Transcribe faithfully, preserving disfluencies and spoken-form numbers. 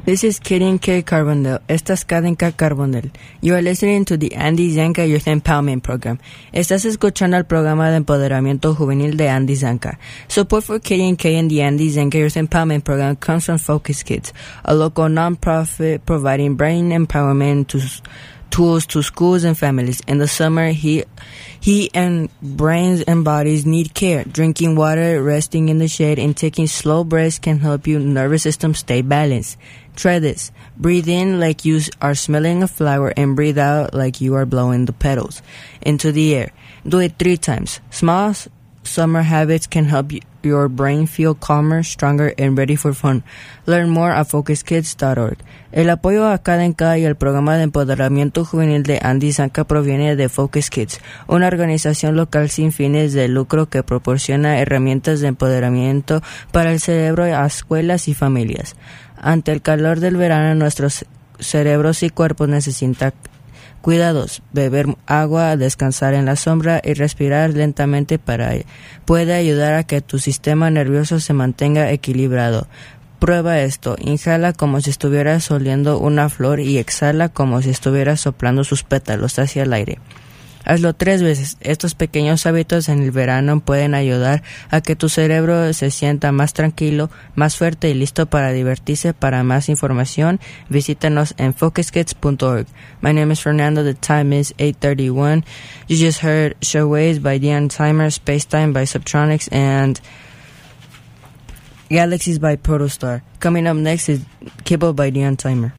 This is Kirin K. Carbondale. Esta es Kadenka Carbondale. You are listening to the Andy Zanka Youth Empowerment Program. Estás escuchando el programa de empoderamiento juvenil de Andy Zanka. Support for Kirin K and the Andy Zanka Youth Empowerment Program comes from Focus Kids, a local nonprofit providing brain empowerment to tools to schools and families. In the summer, he he and brains and bodies need care. Drinking water, resting in the shade, and taking slow breaths can help your nervous system stay balanced. Try this. Breathe in like you are smelling a flower and breathe out like you are blowing the petals into the air. Do it three times. Small summer habits can help you, your brain feel calmer, stronger, and ready for fun. Learn more at focus kids dot org. El apoyo a Kadenka y el programa de empoderamiento juvenil de Andy Zanka proviene de Focus Kids, una organización local sin fines de lucro que proporciona herramientas de empoderamiento para el cerebro a escuelas y familias. Ante el calor del verano, nuestros cerebros y cuerpos necesitan cuidados, beber agua, descansar en la sombra y respirar lentamente para puede ayudar a que tu sistema nervioso se mantenga equilibrado. Prueba esto, inhala como si estuvieras oliendo una flor y exhala como si estuvieras soplando sus pétalos hacia el aire. Hazlo tres veces. Estos pequeños hábitos en el verano pueden ayudar a que tu cerebro se sienta más tranquilo, más fuerte y listo para divertirse. Para más información, visítanos en focus kids dot org. My name is Fernando. The time is eight thirty-one. You just heard Showways by Dion Timer, Spacetime by Subtronics, and Galaxies by Protostar. Coming up next is Kibble by Dion Timer.